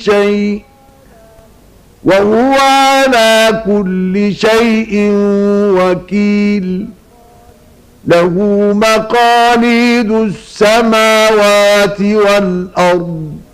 شيء وهو على كل شيء وكيل. له مقاليد السماوات والأرض